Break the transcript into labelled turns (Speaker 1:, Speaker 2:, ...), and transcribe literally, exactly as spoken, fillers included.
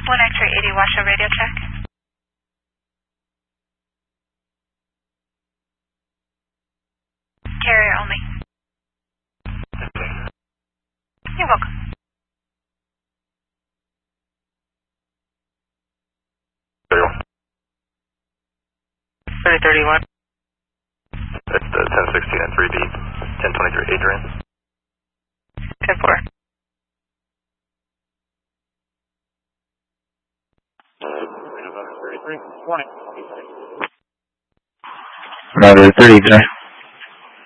Speaker 1: one X-ray eighty, Washoe radio check. Carrier only. You're welcome. thirty thirty-one.
Speaker 2: That's the ten sixteen and three B, ten twenty-three Adrian.
Speaker 1: ten four.
Speaker 2: thirty-three, twenty.
Speaker 3: Commander thirty, good night.